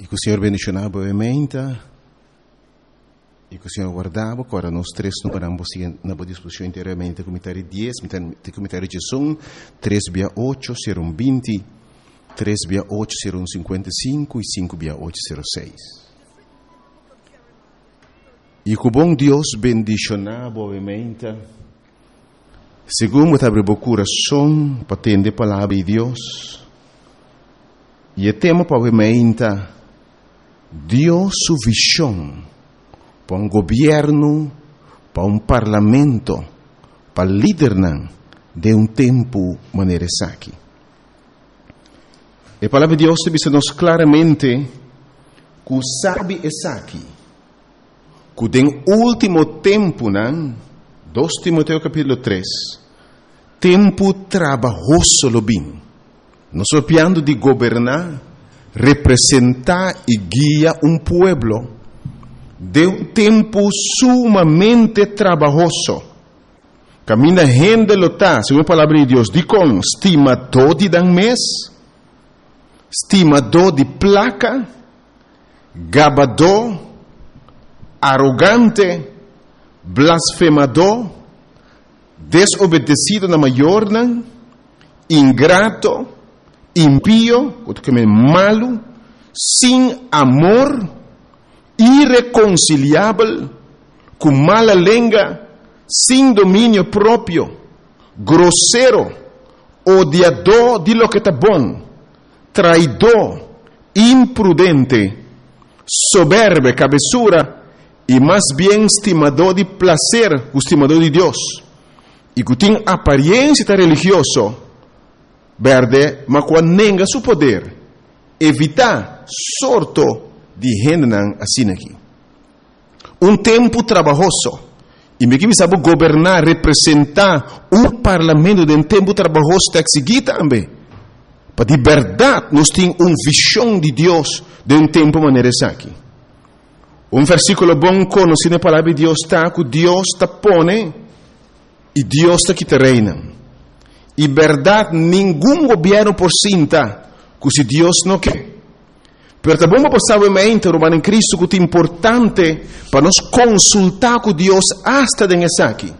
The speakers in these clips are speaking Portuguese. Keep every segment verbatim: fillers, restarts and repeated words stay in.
que o Senhor bendicionava obviamente, e que o Senhor guardava, agora nós três não paramos na boa disposição inteiramente, comentário dez, comentário de som, três via oito, serão vinte, três via oito serão cinquenta e cinco, e cinco via oito serão seis. E que o bom Deus bendicionava obviamente, segundo abre o coração para atender a palavra de Deus, e o tema obviamente, Deus sua visão para um governo, para um parlamento, para liderar de um tempo maneira aqui. A palavra de Deus diz-nos claramente que sabe essa aqui, que no último tempo, né? dois Timoteo capítulo três, tempo trabalhoso lo bem. Nós estamos falando de governar, representar e guiar um pueblo de um tempo sumamente trabalhoso. Camina gente lota, segundo a palavra de Deus, de com estimador de dan mês, estimador de placa, gabador, arrogante, blasfemador, desobedecido na maior, ingrato, impío, malo, sem amor, irreconciliável, com mala língua, sem domínio próprio, grosseiro, odiador de lo que está bom, traidor, imprudente, soberbo, cabeçura, e mais bem estimador de prazer, estimador de Deus, e que tem aparência religiosa, verde, mas quando nega seu poder, evitar sorto de gente assim aqui. Um tempo trabalhoso. E me que sabe governar, representar um parlamento de um tempo trabalhoso tem que seguir também. Para de verdade nós temos uma visão de Deus de um tempo maneira aqui. Um versículo bom conhecido na palavra de Deus está que Deus está pone e Deus está que te reina. E verdade, nenhum governo por cinta que se Deus não quer. Pero também vamos saber Romano em Cristo que é importante para nós consultar com Deus hasta nessa aqui.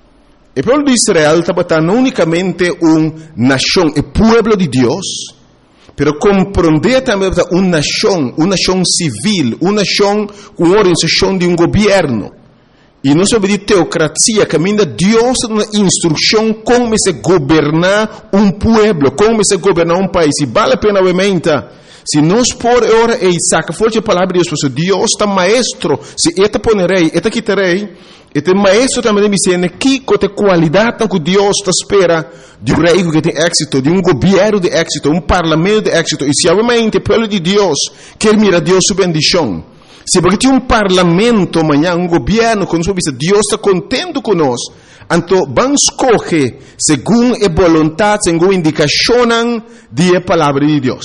O povo de Israel estava não unicamente uma nação, o povo de Deus, pero compreender também uma nação, uma nação civil, uma nação com organização de um governo. E não sobre de teocracia, caminha Deus uma instrução como se governar um povo, como se governar um país. E vale a pena, obviamente, se nós por hora e saca forte a palavra de Deus, porque Deus está maestro, se eta ponerei, eta quitarei, eta maestro também me ensina que tem qualidade que Deus está espera de um rei que tem êxito, de um governo de êxito, um parlamento de êxito. E se obviamente o povo de Deus quer mirar Deus sua bendição, se porque tem um parlamento amanhã, um governo, quando Deus está contente conosco, então vamos escolher segundo a vontade, segundo a indicação da palavra de Deus.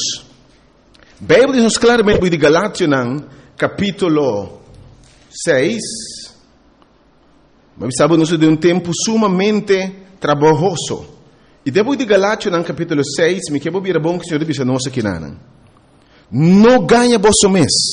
A Bíblia diz claramente de Galátias, capítulo seis, mas sabemos de um tempo sumamente trabalhoso. E depois de Galátias, capítulo seis, me quero vir a bom que o Senhor diz a nós aqui, não ganha vosso mês.